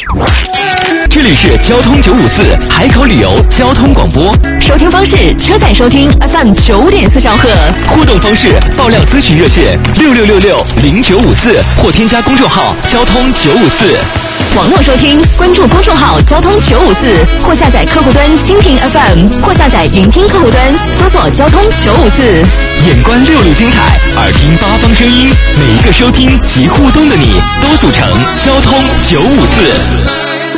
这里是交通954海口旅游交通广播， 收听方式：车载收听 FM 9.4兆赫， 互动方式：爆料咨询热线66660954或添加公众号交通954。 网络收听，关注公众号交通954，或下载客户端蜻蜓 FM， 或下载云听客户端，搜索交通954。 眼观6路精彩，耳听八方声音，每一个收听及互动的你，都组成交通954。